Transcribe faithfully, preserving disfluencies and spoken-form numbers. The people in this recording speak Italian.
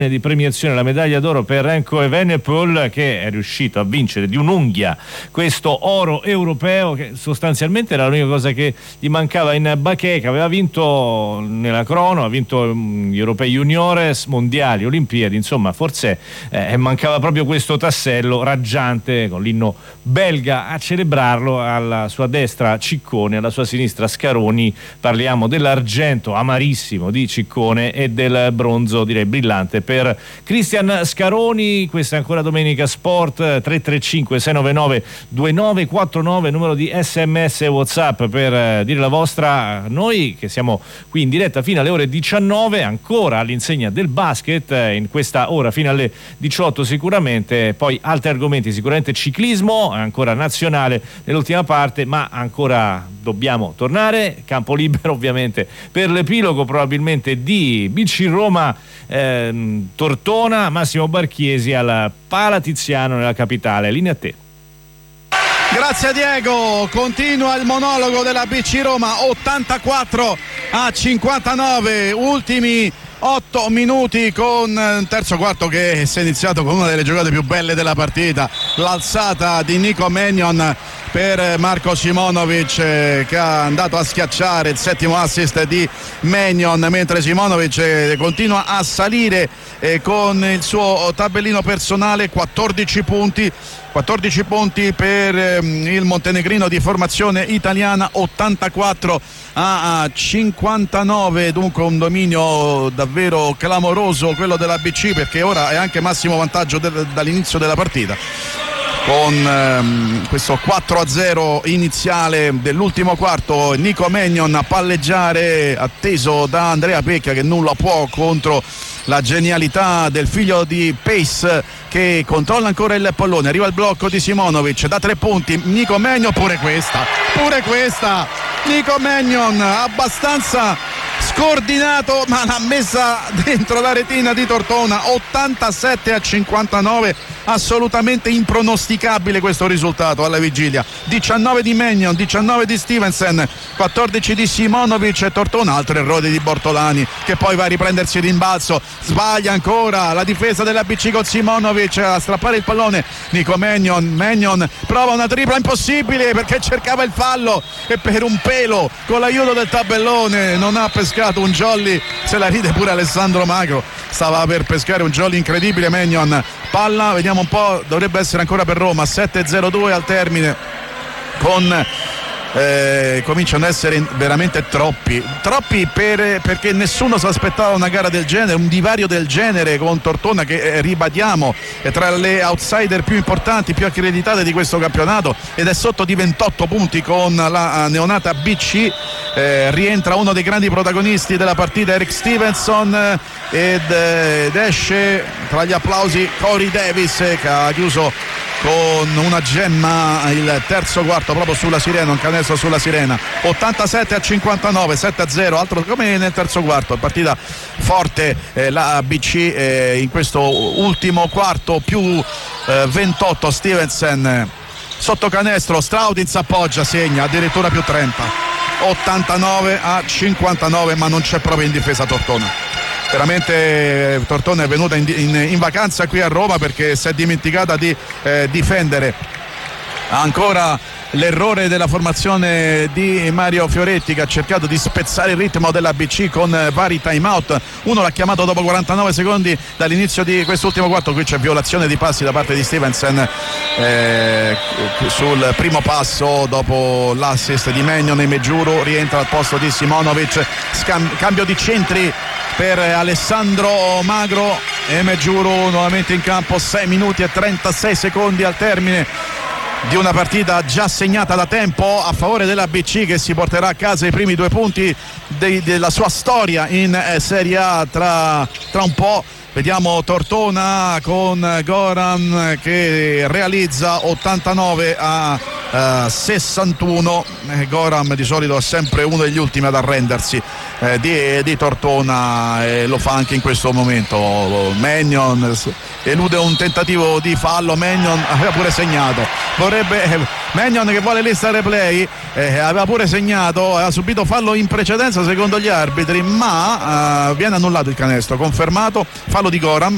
di premiazione, la medaglia d'oro per Remco Evenepoel, che è riuscito a vincere di un'unghia questo oro europeo, che sostanzialmente era l'unica cosa che gli mancava in Baku, che aveva vinto nella crono, ha vinto gli europei juniores, mondiali, olimpiadi, insomma forse eh, mancava proprio questo tassello raggiante, con l'inno belga a celebrarlo. Alla sua destra Ciccone, alla sua sinistra Scaroni. Parliamo dell'argento amarissimo di Ciccone e del bronzo, direi brillante, per Cristian Scaroni. Questa è ancora Domenica Sport. Tre tre cinque sei nove nove due nove quattro nove, numero di sms e WhatsApp per eh, dire la vostra. Noi che siamo qui in diretta fino alle ore diciannove, ancora all'insegna del basket, eh, in questa ora fino alle diciotto sicuramente, poi altri argomenti, sicuramente ciclismo ancora nazionale nell'ultima parte, ma ancora dobbiamo tornare, campo libero ovviamente per l'epilogo probabilmente di B C Roma ehm, Tortona. Massimo Barchiesi al Pala Tiziano nella capitale, linea a te. Grazie Diego, continua il monologo della B C Roma, ottantaquattro a cinquantanove, ultimi otto minuti con un terzo quarto che si è iniziato con una delle giocate più belle della partita, l'alzata di Nico Mannion per Marko Simonovic, che è andato a schiacciare il settimo assist di Mannion, mentre Simonovic continua a salire con il suo tabellino personale, quattordici punti quattordici punti per il montenegrino di formazione italiana, ottantaquattro a cinquantanove, dunque un dominio davvero clamoroso quello della B C, perché ora è anche massimo vantaggio de- dall'inizio della partita, con ehm, questo quattro a zero iniziale dell'ultimo quarto. Nico Mannion a palleggiare, atteso da Andrea Pecchia, che nulla può contro la genialità del figlio di Pace, che controlla ancora il pallone. Arriva il blocco di Simonovic da tre punti. Nico Mannion, pure questa pure questa Nico Mannion abbastanza scordinato, ma l'ha messa dentro la retina di Tortona. Ottantasette a cinquantanove, assolutamente impronosticabile questo risultato alla vigilia. Diciannove di Mannion, diciannove di Stevenson, quattordici di Simonovic e Tortona. Altro errore di Bortolani, che poi va a riprendersi rimbalzo, sbaglia ancora la difesa della B C con Simonovic a strappare il pallone. Nico Mannion, Mannion prova una tripla impossibile perché cercava il fallo e per un pelo, con l'aiuto del tabellone, non ha pescato un jolly. Se la ride pure Alessandro Magro, stava per pescare un jolly incredibile Mannion. Palla, vediamo un po', dovrebbe essere ancora per Roma. Sette zero due al termine, con Eh, cominciano ad essere veramente troppi troppi per, perché nessuno si aspettava una gara del genere, un divario del genere con Tortona, che eh, ribadiamo è tra le outsider più importanti, più accreditate di questo campionato, ed è sotto di ventotto punti con la neonata B C. Eh, rientra uno dei grandi protagonisti della partita, Eric Stevenson, eh, ed, eh, ed esce tra gli applausi Corey Davis, eh, che ha chiuso con una gemma il terzo quarto proprio sulla sirena, un canestro sulla sirena. Ottantasette a cinquantanove, sette a zero, altro come nel terzo quarto. Partita forte eh, la B C eh, in questo ultimo quarto, più eh, ventotto. Stevenson eh, sotto canestro, Straudins appoggia, segna addirittura più trenta. Ottantanove a cinquantanove, ma non c'è proprio in difesa Tortona. Veramente Tortona è venuta in, in, in vacanza qui a Roma perché si è dimenticata di eh, difendere. Ancora l'errore della formazione di Mario Fioretti, che ha cercato di spezzare il ritmo della B C con eh, vari time out. Uno l'ha chiamato dopo quarantanove secondi dall'inizio di quest'ultimo quarto. Qui c'è violazione di passi da parte di Stevenson eh, sul primo passo dopo l'assist di Mannion. E Mejuru rientra al posto di Simonovic. Scam- cambio di centri per Alessandro Magro e Mejuru nuovamente in campo. Sei minuti e trentasei secondi al termine di una partita già segnata da tempo a favore della B C, che si porterà a casa i primi due punti de- della sua storia in eh, Serie A tra, tra un po'. Vediamo Tortona con Goran che realizza ottantanove a uh, sessantuno. eh, Goran di solito è sempre uno degli ultimi ad arrendersi eh, di, di Tortona, e lo fa anche in questo momento. Mannion elude un tentativo di fallo. Mannion aveva pure segnato, vorrebbe eh, Mannion che vuole lista replay, eh, aveva pure segnato, aveva subito fallo in precedenza secondo gli arbitri, ma eh, viene annullato il canestro, confermato fallo di Goran,